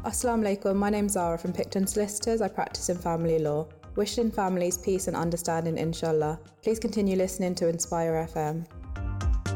Assalamu alaikum, my name's Zara from Picton Solicitors. I practice in family law. Wishing families peace and understanding, inshallah. Please continue listening to Inspire FM.